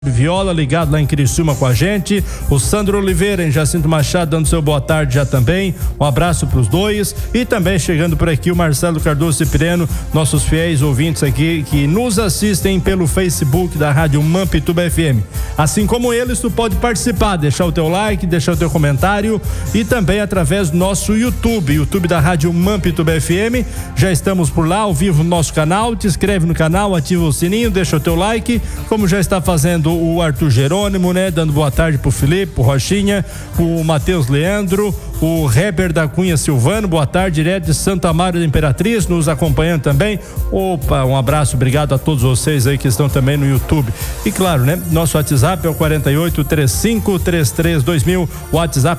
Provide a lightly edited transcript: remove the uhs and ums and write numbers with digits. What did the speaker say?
Viola, ligado lá em Criciúma com a gente, o Sandro Oliveira em Jacinto Machado dando seu boa tarde já também, um abraço para os dois, e também chegando por aqui o Marcelo Cardoso Cipriano, nossos fiéis ouvintes aqui que nos assistem pelo Facebook da Rádio Mampituba FM. Assim como eles, tu pode participar, deixar o teu like, deixar o teu comentário e também através do nosso YouTube da Rádio Mampituba FM. Já estamos por lá ao vivo no nosso canal, te inscreve no canal, ativa o sininho, deixa o teu like, como já está fazendo o Arthur Jerônimo, né? Dando boa tarde pro Felipe, pro Rochinha, o Matheus Leandro, o Heber da Cunha Silvano, boa tarde, direto de Santa Amaro da Imperatriz, nos acompanhando também. Opa, um abraço, obrigado a todos vocês aí que estão também no YouTube. E claro, né? Nosso WhatsApp é o 4835332000, WhatsApp